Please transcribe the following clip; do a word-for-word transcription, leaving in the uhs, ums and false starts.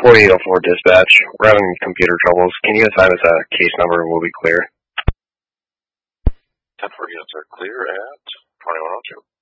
forty-eight oh four dispatch. We're having computer troubles. Can you assign us a case number and we'll be clear? ten forty are clear at twenty-one oh two.